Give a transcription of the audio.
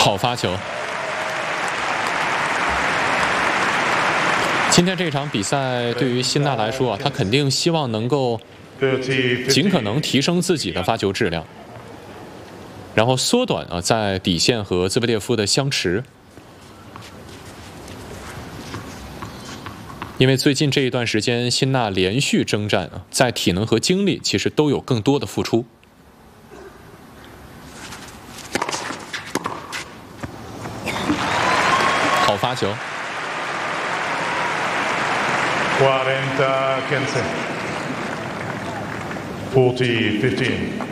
好发球。今天这场比赛对于辛纳来说啊，他肯定希望能够尽可能提升自己的发球质量，然后缩短啊在底线和兹维列夫的相持。因为最近这一段时间，辛纳连续征战啊，在体能和精力其实都有更多的付出。好发球。 40-15